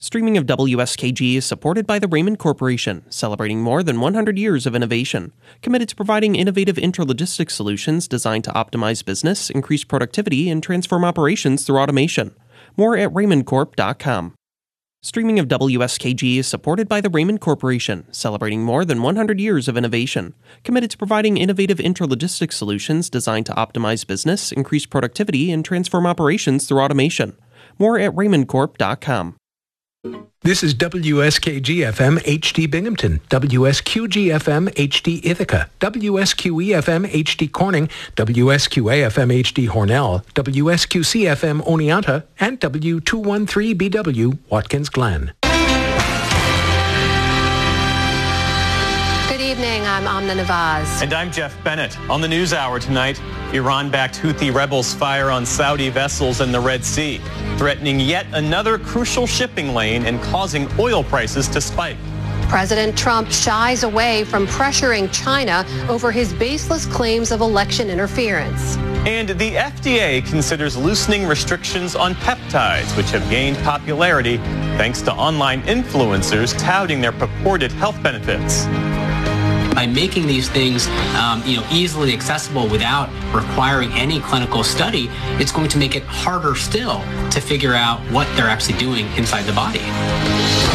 Streaming of WSKG is supported by the Raymond Corporation, celebrating more than 100 years of innovation, committed to providing innovative intralogistics solutions designed to optimize business, increase productivity, and transform operations through automation. More at raymondcorp.com. Streaming of WSKG is supported by the Raymond Corporation, celebrating more than 100 years of innovation, committed to providing innovative intralogistics solutions designed to optimize business, increase productivity, and transform operations through automation. More at raymondcorp.com. This is WSKG-FM HD Binghamton, WSQG-FM HD Ithaca, WSQE-FM HD Corning, WSQA-FM HD Hornell, WSQC-FM Oneonta, and W213BW Watkins Glen. Good evening, I'm Amna Nawaz. And I'm Jeff Bennett. On the NewsHour tonight, Iran-backed Houthi rebels fire on Saudi vessels in the Red Sea, threatening yet another crucial shipping lane and causing oil prices to spike. President Trump shies away from pressuring China over his baseless claims of election interference. And the FDA considers loosening restrictions on peptides, which have gained popularity thanks to online influencers touting their purported health benefits. By making these things easily accessible without requiring any clinical study, it's going to make it harder still to figure out what they're actually doing inside the body.